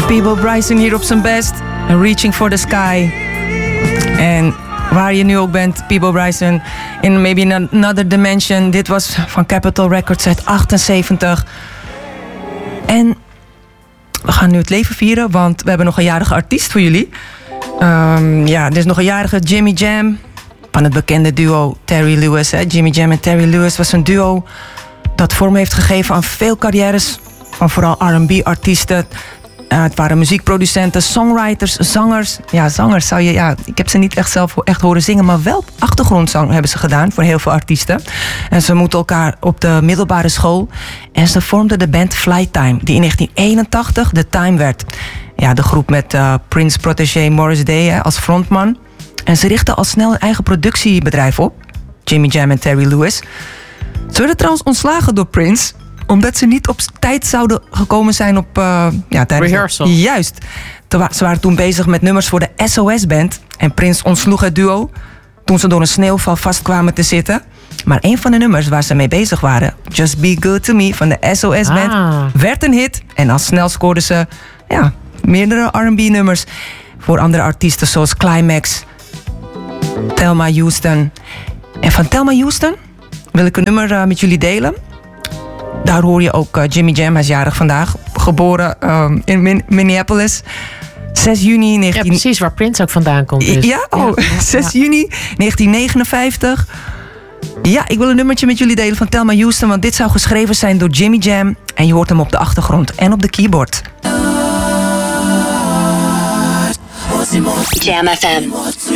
Peabo Bryson hier op zijn best. Reaching for the Sky. En waar je nu ook bent, Peabo Bryson, in maybe another dimension. Dit was van Capitol Records uit 78. En we gaan nu het leven vieren, want we hebben nog een jarige artiest voor jullie. Er is nog een jarige Jimmy Jam van het bekende duo Terry Lewis. Hè? Jimmy Jam en Terry Lewis was een duo dat vorm heeft gegeven aan veel carrières van vooral R&B-artiesten. Het waren muziekproducenten, songwriters, zangers. Ja, zangers zou je... Ja, ik heb ze niet echt zelf echt horen zingen, maar wel achtergrondzang hebben ze gedaan voor heel veel artiesten. En ze ontmoetten elkaar op de middelbare school. En ze vormden de band Flytime, die in 1981 The Time werd. Ja, de groep met Prince protégé Morris Day als frontman. En ze richtten al snel een eigen productiebedrijf op. Jimmy Jam en Terry Lewis. Ze werden trouwens ontslagen door Prince, omdat ze niet op tijd zouden gekomen zijn op... tijdens rehearsal. Juist. Ze waren toen bezig met nummers voor de SOS-band. En Prince ontsloeg het duo toen ze door een sneeuwval vastkwamen te zitten. Maar een van de nummers waar ze mee bezig waren, Just Be Good To Me van de SOS-band, werd een hit. En al snel scoorden ze meerdere R&B-nummers voor andere artiesten zoals Climax, Thelma Houston. En van Thelma Houston wil ik een nummer met jullie delen. Daar hoor je ook Jimmy Jam, hij is jarig vandaag. Geboren in Minneapolis. 6 juni 19... Ja, precies, waar Prince ook vandaan komt. Dus. Ja, 6 juni 1959. Ja, ik wil een nummertje met jullie delen van Thelma Houston, want dit zou geschreven zijn door Jimmy Jam. En je hoort hem op de achtergrond en op de keyboard. Jam FM.